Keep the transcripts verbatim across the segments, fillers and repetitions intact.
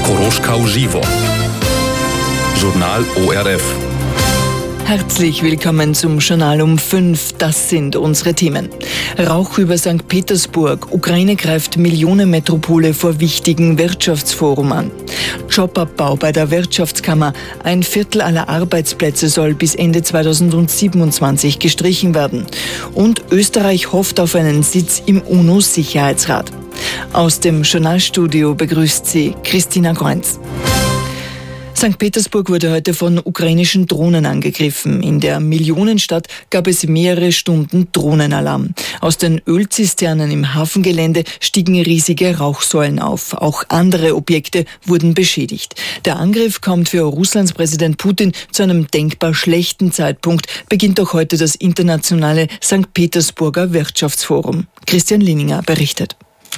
Koroška Živo. Journal O R F. Herzlich willkommen zum Journal um fünf. Das sind unsere Themen. Rauch über Sankt Petersburg. Ukraine greift Millionenmetropole vor wichtigen Wirtschaftsforum an. Jobabbau bei der Wirtschaftskammer. Ein Viertel aller Arbeitsplätze soll bis Ende zweitausendsiebenundzwanzig gestrichen werden. Und Österreich hofft auf einen Sitz im UNO-Sicherheitsrat. Aus dem Journalstudio begrüßt sie Christina Groenz. Sankt Petersburg wurde heute von ukrainischen Drohnen angegriffen. In der Millionenstadt gab es mehrere Stunden Drohnenalarm. Aus den Ölzisternen im Hafengelände stiegen riesige Rauchsäulen auf. Auch andere Objekte wurden beschädigt. Der Angriff kommt für Russlands Präsident Putin zu einem denkbar schlechten Zeitpunkt, beginnt auch heute das internationale Sankt Petersburger Wirtschaftsforum. Christian Linninger berichtet.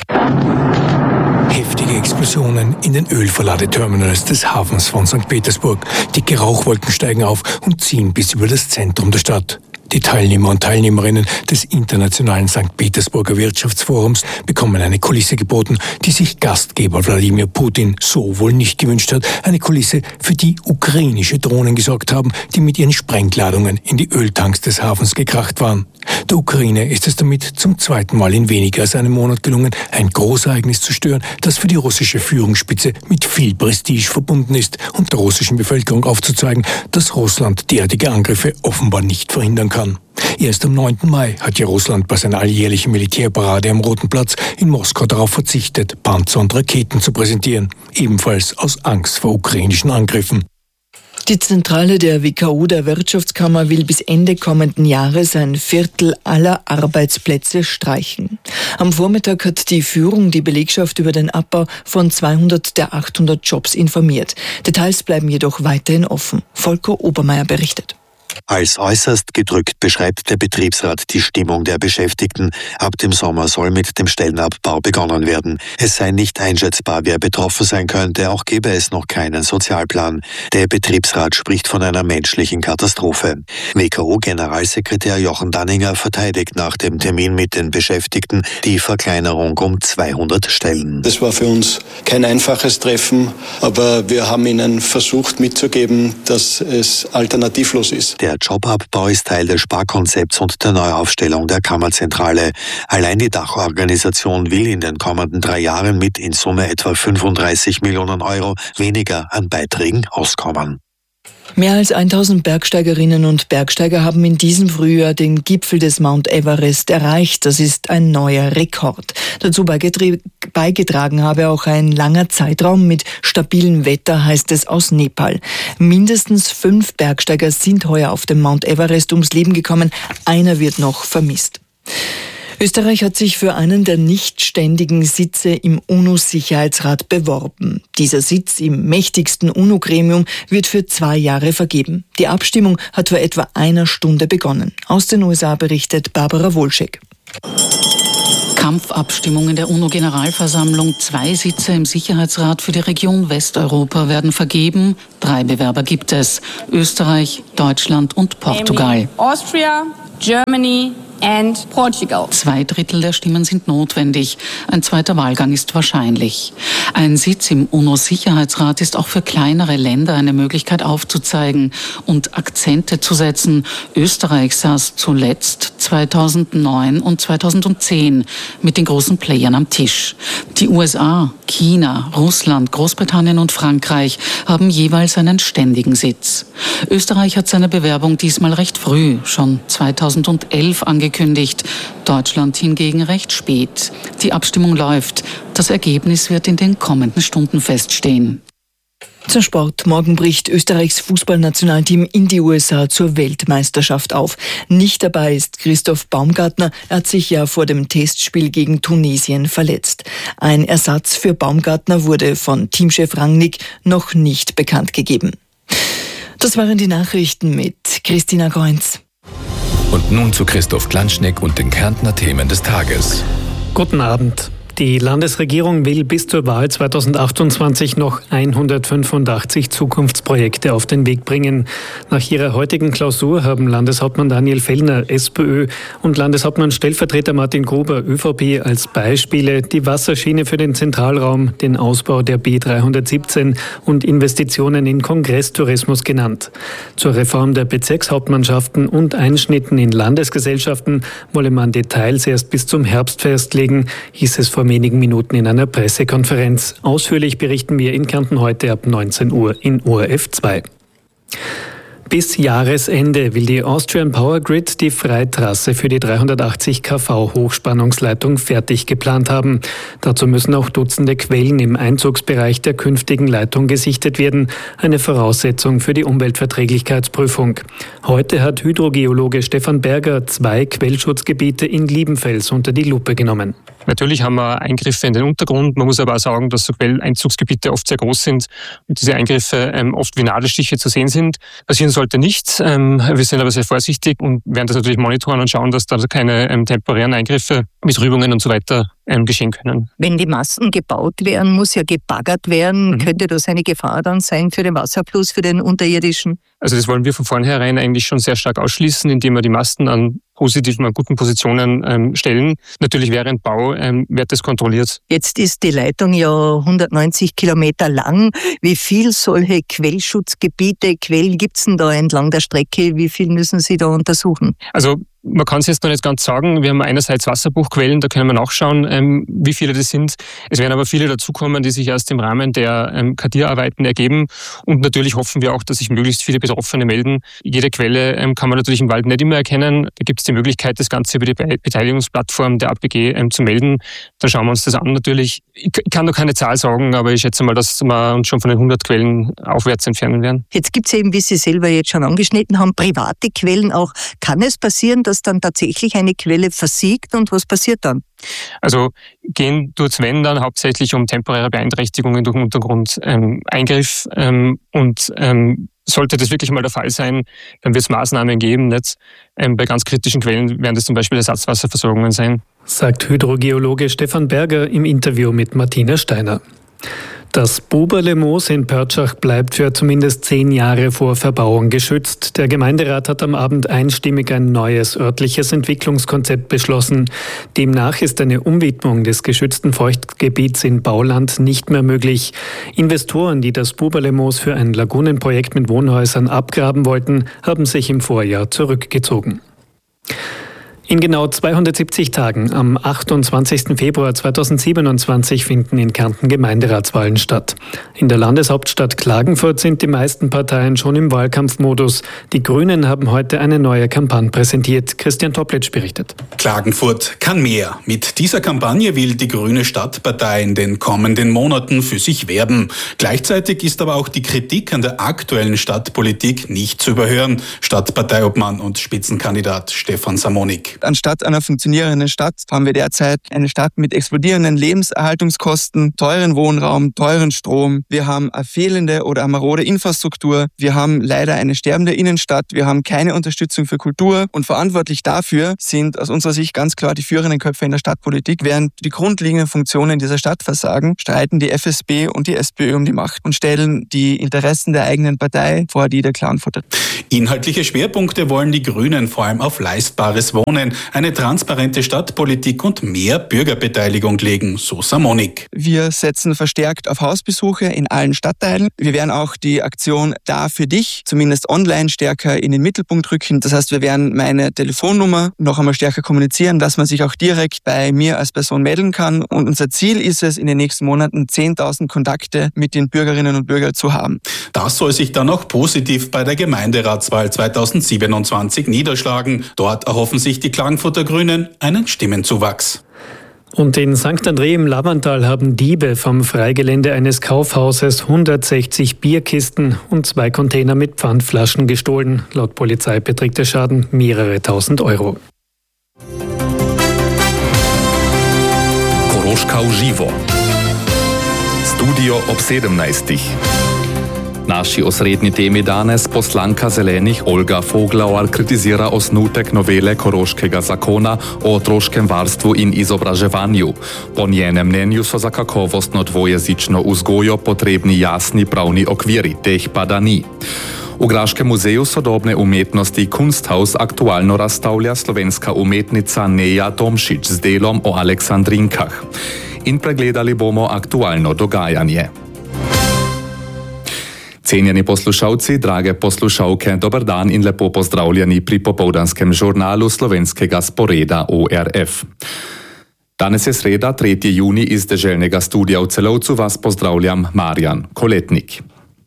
Heftige Explosionen in den Ölverladeterminals des Hafens von Sankt Petersburg. Dicke Rauchwolken steigen auf und ziehen bis über das Zentrum der Stadt. Die Teilnehmer und Teilnehmerinnen des internationalen Sankt Petersburger Wirtschaftsforums bekommen eine Kulisse geboten, die sich Gastgeber Wladimir Putin so wohl nicht gewünscht hat. Eine Kulisse, für die ukrainische Drohnen gesorgt haben, die mit ihren Sprengladungen in die Öltanks des Hafens gekracht waren. Der Ukraine ist es damit zum zweiten Mal in weniger als einem Monat gelungen, ein Großereignis zu stören, das für die russische Führungsspitze mit viel Prestige verbunden ist und der russischen Bevölkerung aufzuzeigen, dass Russland derartige Angriffe offenbar nicht verhindern kann. Erst am neunten Mai hat ja Russland bei seiner alljährlichen Militärparade am Roten Platz in Moskau darauf verzichtet, Panzer und Raketen zu präsentieren, ebenfalls aus Angst vor ukrainischen Angriffen. Die Zentrale der W K O, der Wirtschaftskammer, will bis Ende kommenden Jahres ein Viertel aller Arbeitsplätze streichen. Am Vormittag hat die Führung die Belegschaft über den Abbau von zweihundert der achthundert Jobs informiert. Details bleiben jedoch weiterhin offen. Volker Obermeier berichtet. Als äußerst gedrückt beschreibt der Betriebsrat die Stimmung der Beschäftigten. Ab dem Sommer soll mit dem Stellenabbau begonnen werden. Es sei nicht einschätzbar, wer betroffen sein könnte, auch gebe es noch keinen Sozialplan. Der Betriebsrat spricht von einer menschlichen Katastrophe. W K O-Generalsekretär Jochen Danninger verteidigt nach dem Termin mit den Beschäftigten die Verkleinerung um zweihundert Stellen. Das war für uns kein einfaches Treffen, aber wir haben ihnen versucht mitzugeben, dass es alternativlos ist. Der Jobabbau ist Teil des Sparkonzepts und der Neuaufstellung der Kammerzentrale. Allein die Dachorganisation will in den kommenden drei Jahren mit in Summe etwa fünfunddreißig Millionen Euro weniger an Beiträgen auskommen. Mehr als tausend Bergsteigerinnen und Bergsteiger haben in diesem Frühjahr den Gipfel des Mount Everest erreicht. Das ist ein neuer Rekord. Dazu beigetragen habe auch ein langer Zeitraum mit stabilem Wetter, heißt es aus Nepal. Mindestens fünf Bergsteiger sind heuer auf dem Mount Everest ums Leben gekommen. Einer wird noch vermisst. Österreich hat sich für einen der nicht ständigen Sitze im UNO-Sicherheitsrat beworben. Dieser Sitz im mächtigsten UNO-Gremium wird für zwei Jahre vergeben. Die Abstimmung hat vor etwa einer Stunde begonnen. Aus den U S A berichtet Barbara Wolschek. Kampfabstimmung in der UNO-Generalversammlung. Zwei Sitze im Sicherheitsrat für die Region Westeuropa werden vergeben. Drei Bewerber gibt es: Österreich, Deutschland und Portugal. Austria, Germany and Portugal. Zwei Drittel der Stimmen sind notwendig. Ein zweiter Wahlgang ist wahrscheinlich. Ein Sitz im UNO-Sicherheitsrat ist auch für kleinere Länder eine Möglichkeit aufzuzeigen und Akzente zu setzen. Österreich saß zuletzt zweitausendneun und zweitausendzehn mit den großen Playern am Tisch. Die U S A, China, Russland, Großbritannien und Frankreich haben jeweils einen ständigen Sitz. Österreich hat seine Bewerbung diesmal recht früh, schon zweitausendelf angekündigt. Angekündigt. Deutschland hingegen recht spät. Die Abstimmung läuft. Das Ergebnis wird in den kommenden Stunden feststehen. Zum Sport. Morgen bricht Österreichs Fußballnationalteam in die U S A zur Weltmeisterschaft auf. Nicht dabei ist Christoph Baumgartner. Er hat sich ja vor dem Testspiel gegen Tunesien verletzt. Ein Ersatz für Baumgartner wurde von Teamchef Rangnick noch nicht bekannt gegeben. Das waren die Nachrichten mit Christina Groenz. Und nun zu Christoph Klanschneck und den Kärntner Themen des Tages. Guten Abend. Die Landesregierung will bis zur Wahl zweitausendachtundzwanzig noch hundertfünfundachtzig Zukunftsprojekte auf den Weg bringen. Nach ihrer heutigen Klausur haben Landeshauptmann Daniel Fellner, SPÖ, und Landeshauptmann Stellvertreter Martin Gruber, ÖVP, als Beispiele die Wasserschiene für den Zentralraum, den Ausbau der B dreihundertsiebzehn und Investitionen in Kongresstourismus genannt. Zur Reform der Bezirkshauptmannschaften und Einschnitten in Landesgesellschaften wolle man Details erst bis zum Herbst festlegen, hieß es vor wenigen Minuten in einer Pressekonferenz. Ausführlich berichten wir in Kärnten heute ab neunzehn Uhr in O R F zwei. Bis Jahresende will die Austrian Power Grid die Freitrasse für die dreihundertachtzig Kilovolt Hochspannungsleitung fertig geplant haben. Dazu müssen auch Dutzende Quellen im Einzugsbereich der künftigen Leitung gesichtet werden, eine Voraussetzung für die Umweltverträglichkeitsprüfung. Heute hat Hydrogeologe Stefan Berger zwei Quellschutzgebiete in Liebenfels unter die Lupe genommen. Natürlich haben wir Eingriffe in den Untergrund. Man muss aber auch sagen, dass so Quelleinzugsgebiete oft sehr groß sind und diese Eingriffe ähm, oft wie Nadelstiche zu sehen sind. Passieren sollte nichts. Ähm, wir sind aber sehr vorsichtig und werden das natürlich monitoren und schauen, dass da keine ähm, temporären Eingriffe mit Rübungen und so weiter ähm, geschehen können. Wenn die Masten gebaut werden, muss ja gebaggert werden. Mhm. Könnte das eine Gefahr dann sein für den Wasserfluss, für den unterirdischen? Also das wollen wir von vornherein eigentlich schon sehr stark ausschließen, indem wir die Masten an positiven, an guten Positionen ähm, stellen. Natürlich während Bau ähm, wird das kontrolliert. Jetzt ist die Leitung ja hundertneunzig Kilometer lang. Wie viel solche Quellschutzgebiete, Quellen gibt es denn da entlang der Strecke? Wie viel müssen Sie da untersuchen? Also man kann es jetzt noch nicht ganz sagen. Wir haben einerseits Wasserbuchquellen, da können wir nachschauen, ähm, wie viele das sind. Es werden aber viele dazukommen, die sich erst im Rahmen der ähm, Kartierarbeiten ergeben. Und natürlich hoffen wir auch, dass sich möglichst viele Betroffene melden. Jede Quelle ähm, kann man natürlich im Wald nicht immer erkennen. Da gibt es die Möglichkeit, das Ganze über die Be- Beteiligungsplattform der A P G ähm, zu melden. Dann schauen wir uns das an natürlich. Ich, ich kann noch keine Zahl sagen, aber ich schätze mal, dass wir uns schon von den hundert Quellen aufwärts entfernen werden. Jetzt gibt es eben, wie Sie selber jetzt schon angeschnitten haben, private Quellen auch. Kann es passieren, dass dann tatsächlich eine Quelle versiegt und was passiert dann? Also gehen tut's wenn dann hauptsächlich um temporäre Beeinträchtigungen durch den Untergrund, ähm, Eingriff ähm, und ähm, sollte das wirklich mal der Fall sein, dann wird es Maßnahmen geben. Nicht? Ähm, bei ganz kritischen Quellen werden das zum Beispiel Ersatzwasserversorgungen sein. Sagt Hydrogeologe Stefan Berger im Interview mit Martina Steiner. Das Buberle-Moos in Pörtschach bleibt für zumindest zehn Jahre vor Verbauung geschützt. Der Gemeinderat hat am Abend einstimmig ein neues örtliches Entwicklungskonzept beschlossen. Demnach ist eine Umwidmung des geschützten Feuchtgebiets in Bauland nicht mehr möglich. Investoren, die das Buberle-Moos für ein Lagunenprojekt mit Wohnhäusern abgraben wollten, haben sich im Vorjahr zurückgezogen. In genau zweihundertsiebzig Tagen, am achtundzwanzigsten Februar zweitausendsiebenundzwanzig, finden in Kärnten Gemeinderatswahlen statt. In der Landeshauptstadt Klagenfurt sind die meisten Parteien schon im Wahlkampfmodus. Die Grünen haben heute eine neue Kampagne präsentiert. Christian Toplitsch berichtet. Klagenfurt kann mehr. Mit dieser Kampagne will die Grüne Stadtpartei in den kommenden Monaten für sich werben. Gleichzeitig ist aber auch die Kritik an der aktuellen Stadtpolitik nicht zu überhören. Stadtparteiobmann und Spitzenkandidat Stefan Samonik. Anstatt einer funktionierenden Stadt haben wir derzeit eine Stadt mit explodierenden Lebenserhaltungskosten, teuren Wohnraum, teuren Strom. Wir haben eine fehlende oder eine marode Infrastruktur. Wir haben leider eine sterbende Innenstadt. Wir haben keine Unterstützung für Kultur. Und verantwortlich dafür sind aus unserer Sicht ganz klar die führenden Köpfe in der Stadtpolitik. Während die grundlegenden Funktionen dieser Stadt versagen, streiten die F S B und die SPÖ um die Macht und stellen die Interessen der eigenen Partei vor die der Klagenfurter. Inhaltliche Schwerpunkte wollen die Grünen vor allem auf leistbares Wohnen, eine transparente Stadtpolitik und mehr Bürgerbeteiligung legen, so Samonik. Wir setzen verstärkt auf Hausbesuche in allen Stadtteilen. Wir werden auch die Aktion Da für dich, zumindest online, stärker in den Mittelpunkt rücken. Das heißt, wir werden meine Telefonnummer noch einmal stärker kommunizieren, dass man sich auch direkt bei mir als Person melden kann. Und unser Ziel ist es, in den nächsten Monaten zehntausend Kontakte mit den Bürgerinnen und Bürgern zu haben. Das soll sich dann auch positiv bei der Gemeinderatswahl zweitausendsiebenundzwanzig niederschlagen. Dort erhoffen sich die Klagenfurter Grünen einen Stimmenzuwachs. Und in Sankt André im Lavantal haben Diebe vom Freigelände eines Kaufhauses hundertsechzig Bierkisten und zwei Container mit Pfandflaschen gestohlen. Laut Polizei beträgt der Schaden mehrere tausend Euro. Koroška uživo. Studio ob sedemnajstih. Naši osrednji temi danes poslanka Zelenih Olga Foglauer kritizira osnutek novele Koroškega zakona o otroškem varstvu in izobraževanju. Po njenem mnenju so za kakovostno dvojezično vzgojo potrebni jasni pravni okviri, teh pa da ni. V Graškem muzeju sodobne umetnosti Kunsthaus aktualno razstavlja slovenska umetnica Neja Tomšič z delom o Aleksandrinkah. In pregledali bomo aktualno dogajanje. Cenjeni poslušalci, drage poslušalke, dober dan in lepo pozdravljeni pri popoldanskem žurnalu slovenskega sporeda O R F. Danes je sreda, tretji junij, iz deželnega studia v Celovcu vas pozdravljam Marjan Koletnik.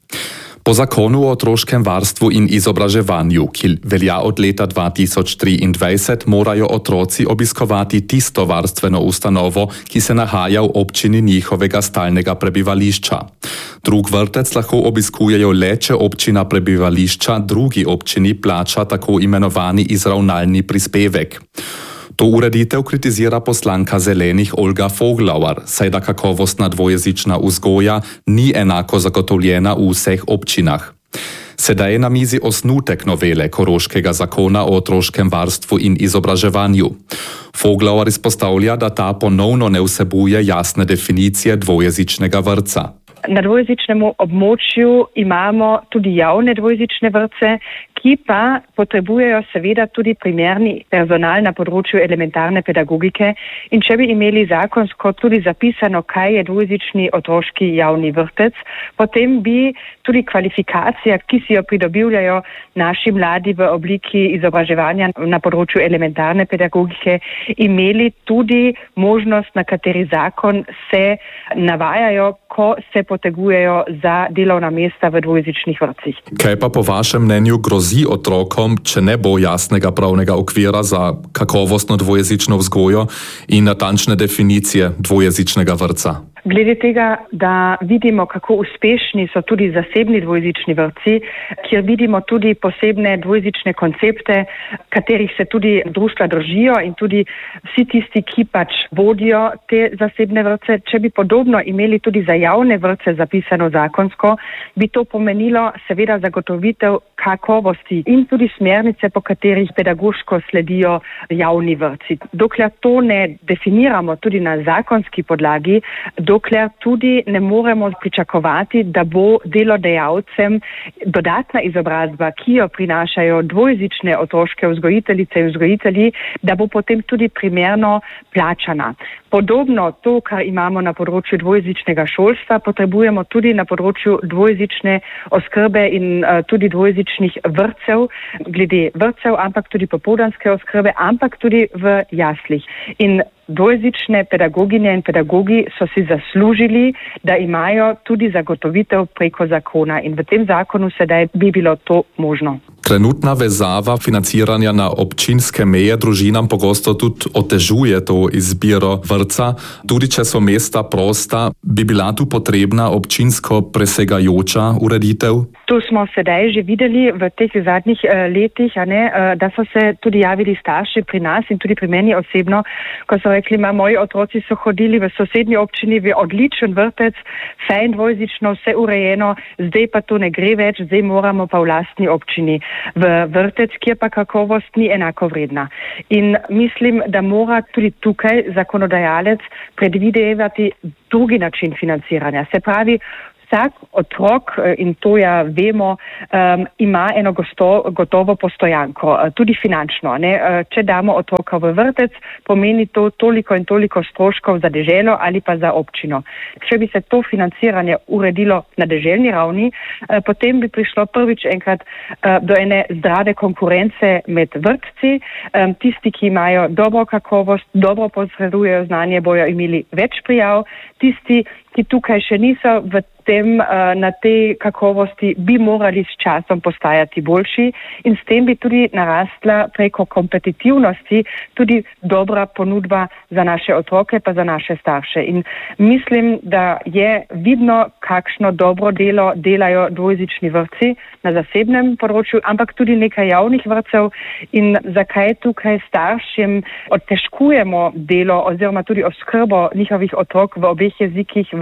Po zakonu o otroškem varstvu in izobraževanju, ki velja od leta dva tisoč triindvajset, morajo otroci obiskovati tisto varstveno ustanovo, ki se nahaja v občini njihovega stalnega prebivališča. Drug vrtec lahko obiskujejo le, če občina prebivališča drugi občini plača tako imenovani izravnalni prispevek. To ureditev kritizira poslanka Zelenih Olga Foglauer, saj da kakovostna dvojezična vzgoja ni enako zagotovljena v vseh občinah. Sedaj je na mizi osnutek novele Koroškega zakona o otroškem varstvu in izobraževanju. Foglauer izpostavlja, da ta ponovno ne vsebuje jasne definicije dvojezičnega vrtca. Na dvojezičnem območju imamo tudi javne dvojezične vrtce, ki pa potrebujejo seveda tudi primerni personal na področju elementarne pedagogike. In če bi imeli zakonsko tudi zapisano, kaj je dvojezični otroški javni vrtec, potem bi tudi kvalifikacija, ki si jo pridobivajo naši mladi v obliki izobraževanja na področju elementarne pedagogike, imeli tudi možnost, na kateri zakon se navajajo, ko se potegujejo za delovna mesta v dvojezičnih vrtcih. Kaj pa po vašem mnenju grozi otrokom, če ne bo jasnega pravnega okvira za kakovostno dvojezično vzgojo in natančne definicije dvojezičnega vrtca? Glede tega, da vidimo, kako uspešni so tudi zasebni dvojezični vrtci, kjer vidimo tudi posebne dvojezične koncepte, katerih se tudi društva držijo in tudi vsi tisti, ki pač vodijo te zasebne vrtce. Če bi podobno imeli tudi za javne vrtce zapisano zakonsko, bi to pomenilo seveda zagotovitev kakovosti in tudi smernice, po katerih pedagoško sledijo javni vrtci. Dokler to ne definiramo tudi na zakonski podlagi, dokler tudi ne moremo pričakovati, da bo delodajalcem dodatna izobrazba, ki jo prinašajo dvojezične otroške vzgojiteljice in vzgojitelji, da bo potem tudi primerno plačana. Podobno to, kar imamo na področju dvojezičnega šolstva, potrebujemo tudi na področju dvojezične oskrbe in uh, tudi dvojezičnih vrtcev, glede vrtcev, ampak tudi popoldanske oskrbe, ampak tudi v jaslih. In dvojezične pedagoginje in pedagogi so si zaslužili, da imajo tudi zagotovitev preko zakona in v tem zakonu sedaj bi bilo to možno. Trenutna vezava financiranja na občinske meje družinam pogosto tudi otežuje to izbiro vrtca. Tudi če so mesta prosta, bi bila tu potrebna občinsko presegajoča ureditev? To smo sedaj že videli v teh zadnjih uh, letih, a ne, uh, da so se tudi javili starši pri nas in tudi pri meni osebno, ko so rekli, ma moji otroci so hodili v sosednji občini v odličen vrtec, fajn dvojezično, vse urejeno, zdaj pa to ne gre več, zdaj moramo pa v lastni občini v vrtec, kjer pa kakovost ni enako vredna. In mislim, da mora tudi tukaj zakonodajalec predvidevati drugi način financiranja. Se pravi, vsak otrok, in to ja vemo, um, ima eno gosto, gotovo postojanko, tudi finančno. Ne? Če damo otroka v vrtec, pomeni to toliko in toliko stroškov za deželo ali pa za občino. Če bi se to financiranje uredilo na deželni ravni, potem bi prišlo prvič enkrat do ene zdrave konkurence med vrtci. Tisti, ki imajo dobro kakovost, dobro posredujejo znanje, bojo imeli več prijav. Tisti, ki tukaj še niso v tem, na tej kakovosti, bi morali s časom postajati boljši in s tem bi tudi narastla preko kompetitivnosti tudi dobra ponudba za naše otroke pa za naše starše. In mislim, da je vidno, kakšno dobro delo delajo dvojezični vrtci na zasebnem področju, ampak tudi nekaj javnih vrtcev in zakaj tukaj staršem otežkujemo delo oziroma tudi oskrbo njihovih otrok v obeh jezikih v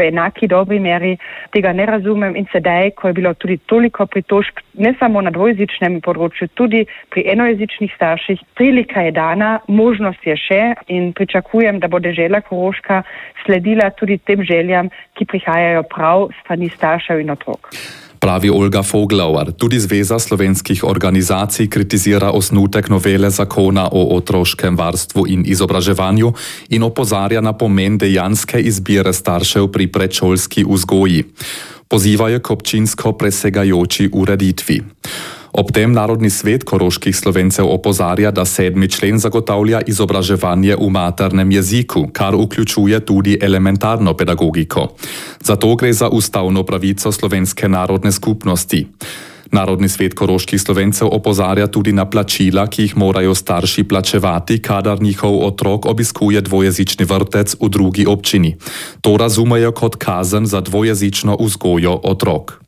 v enaki dobri meri, tega ne razumem in sedaj, ko je bilo tudi toliko pritožb, ne samo na dvojezičnem področju, tudi pri enojezičnih starših, prilika je dana, možnost je še in pričakujem, da bo dežela Koroška sledila tudi tem željam, ki prihajajo prav strani staršev in otrok. Pravi Olga Foglauer. Tudi Zveza slovenskih organizacij kritizira osnutek novele zakona o otroškem varstvu in izobraževanju in opozarja na pomen dejanske izbire staršev pri predšolski vzgoji. Pozivajo k občinsko presegajoči ureditvi. Ob tem Narodni svet koroških Slovencev opozarja, da sedmi člen zagotavlja izobraževanje v maternem jeziku, kar vključuje tudi elementarno pedagogiko. Zato gre za ustavno pravico slovenske narodne skupnosti. Narodni svet koroških Slovencev opozarja tudi na plačila, ki jih morajo starši plačevati, kadar njihov otrok obiskuje dvojezični vrtec v drugi občini. To razumejo kot kazen za dvojezično vzgojo otrok.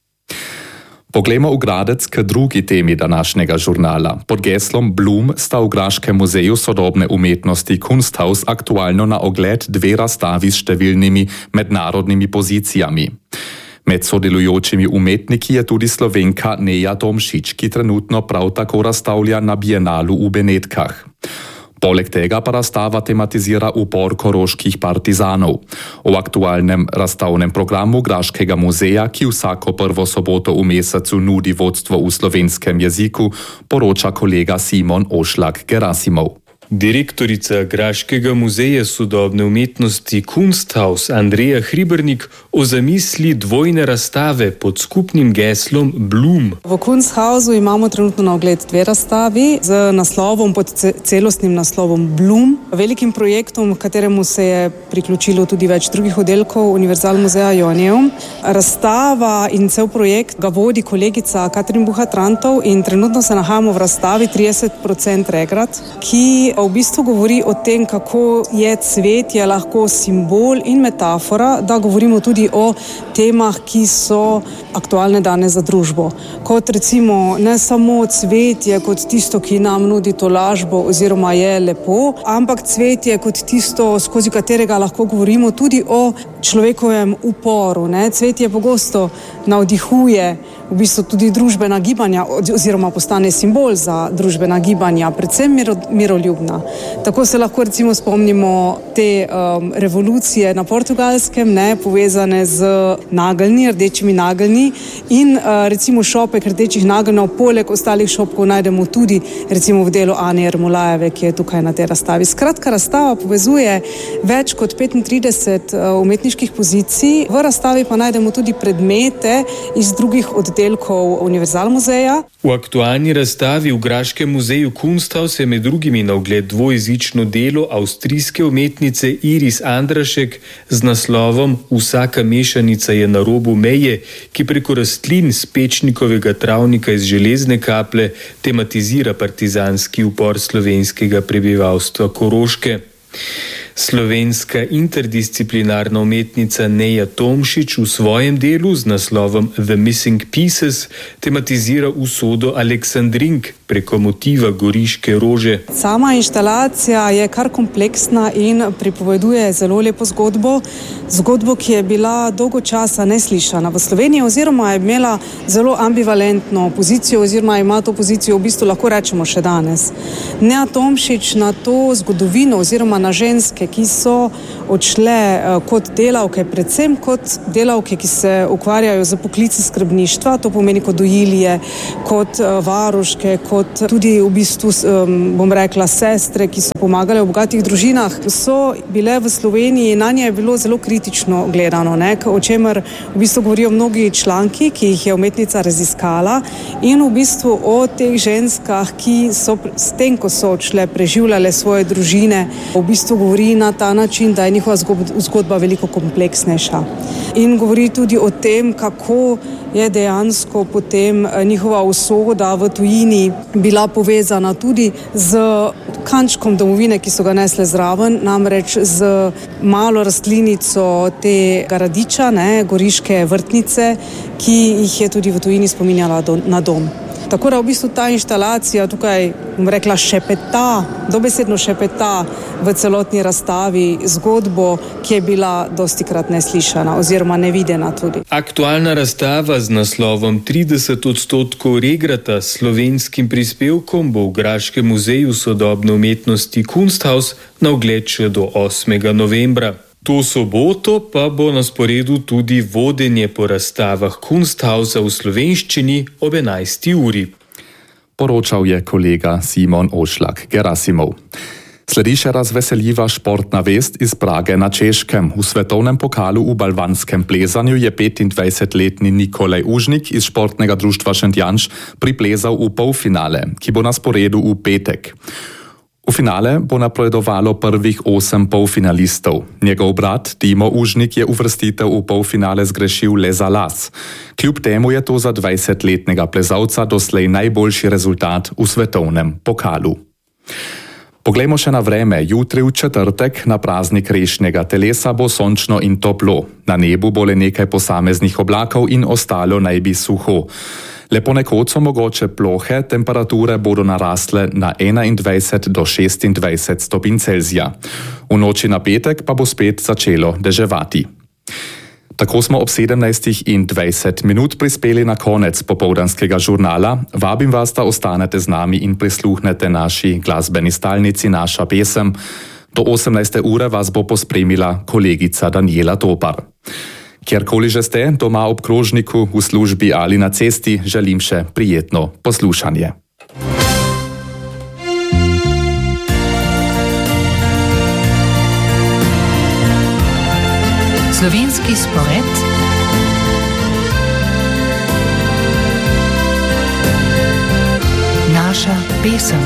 Poglejmo v Gradec k drugi temi današnjega žurnala. Pod geslom Bloom sta v Graškem muzeju sodobne umetnosti Kunsthaus aktualno na ogled dve razstavi s številnimi mednarodnimi pozicijami. Med sodelujočimi umetniki je tudi Slovenka Neja Tomšič, ki trenutno prav tako razstavlja na Bienalu v Benetkah. Poleg tega pa razstava tematizira upor koroških partizanov. O aktualnem razstavnem programu Graškega muzeja, ki vsako prvo soboto v mesecu nudi vodstvo v slovenskem jeziku, poroča kolega Simon Ošlak-Gerasimov. Direktorica Graškega muzeja sodobne umetnosti Kunsthaus Andreja Hribernik o zamisli dvojne razstave pod skupnim geslom Bloom. V Kunsthausu imamo trenutno na ogled dve razstavi z naslovom, pod celostnim naslovom Bloom, velikim projektom, kateremu se je priključilo tudi več drugih oddelkov Univerzal muzeja Joanneum. Razstava in cel projekt ga vodi kolegica Katrin Buhat-Rantov in trenutno se nahajamo v razstavi trideset procentov regrat, ki v bistvu govori o tem, kako je cvetje lahko simbol in metafora, da govorimo tudi o temah, ki so aktualne danes za družbo. Kot recimo ne samo cvetje kot tisto, ki nam nudi tolažbo oziroma je lepo, ampak cvetje kot tisto, skozi katerega lahko govorimo tudi o človekovem uporu. Ne? Cvetje pogosto navdihuje v bistvu tudi družbena gibanja oziroma postane simbol za družbena gibanja, predvsem miro, miroljubna. Tako se lahko recimo spomnimo te um, revolucije na Portugalskem, ne, povezane z nageljni, rdečimi nageljni in uh, recimo šopek rdečih nageljnov, poleg ostalih šopkov najdemo tudi recimo v delu Ane Ermolajeve, ki je tukaj na tej razstavi. Skratka, razstava povezuje več kot petintrideset uh, umetniških pozicij, v razstavi pa najdemo tudi predmete iz drugih oddelkov Univerzal muzeja. V aktualni razstavi v Graškem muzeju Kunsthaus je med drugimi na ogled dvojezično delo avstrijske umetnice Iris Andrašek z naslovom Vsaka mešanica je na robu meje, ki preko rastlin z Pečnikovega travnika iz železne kaple tematizira partizanski upor slovenskega prebivalstva Koroške. Slovenska interdisciplinarna umetnica Neja Tomšič v svojem delu z naslovom The Missing Pieces tematizira usodo Aleksandrink preko motiva goriške rože. Sama inštalacija je kar kompleksna in pripoveduje zelo lepo zgodbo, zgodbo, ki je bila dolgo časa neslišana v Sloveniji oziroma je imela zelo ambivalentno pozicijo oziroma ima to pozicijo v bistvu lahko rečemo še danes. Neja Tomšič na to zgodovino oziroma na ženske, ki so odšle kot delavke, predvsem kot delavke, ki se ukvarjajo z poklici skrbništva, to pomeni kot dojilje, kot varuške, kot tudi v bistvu, bom rekla, sestre, ki so pomagale v bogatih družinah, so bile v Sloveniji, na nje je bilo zelo kritično gledano, ne, o čemer v bistvu govorijo mnogi članki, ki jih je umetnica raziskala in v bistvu o teh ženskah, ki so s tem, ko so odšle, preživljale svoje družine, v bistvu govori na ta način, da je njihova zgodba veliko kompleksnejša. In govori tudi o tem, kako je dejansko potem njihova usoda v tujini bila povezana tudi z kančkom domovine, ki so ga nesle zraven, namreč z malo rastlinico tega radiča, ne, goriške vrtnice, ki jih je tudi v tujini spominjala do, na dom. Tako da v bistvu ta inštalacija tukaj, bom rekla, šepeta, dobesedno šepeta v celotni razstavi zgodbo, ki je bila dostikrat neslišana oziroma nevidena tudi. Aktualna razstava z naslovom trideset odstotkov regrata s slovenskim prispevkom bo v Graškem muzeju sodobne umetnosti Kunsthaus na ogled še do osmega novembra. To soboto pa bo na sporedu tudi vodenje po razstavah Kunsthausa v slovenščini ob enajsti uri. Poročal je kolega Simon Ošlak Gerasimov. Sledi še razveseljiva športna vest iz Prage na Češkem. V svetovnem pokalu v balvanskem plezanju je petindvajsetletni Nikolaj Užnik iz športnega društva Šentjanž priplezal v polfinale, ki bo na sporedu v petek. V finale bo napredovalo prvih osem polfinalistov. Njegov brat Timo Užnik je uvrstitev v polfinale zgrešil le za las. Kljub temu je to za dvajsetletnega plezalca doslej najboljši rezultat v svetovnem pokalu. Poglejmo še na vreme. Jutri v četrtek na praznik rešnjega telesa bo sončno in toplo. Na nebu bo le nekaj posameznih oblakov in ostalo naj bi suho. Le ponekod so mogoče plohe, temperature bodo narasle na enaindvajset do šestindvajset stopinj Celzija. V noči na petek pa bo spet začelo deževati. Tako smo ob sedemnajstih in dvajset minut prispeli na konec popoldanskega žurnala. Vabim vas, da ostanete z nami in prisluhnete naši glasbeni stalnici Naša pesem. Do osemnajste ure vas bo pospremila kolegica Daniela Topar. Kjerkoli že ste, doma ob krožniku, v službi ali na cesti, želim še prijetno poslušanje. Slovenski spored. Naša pesem.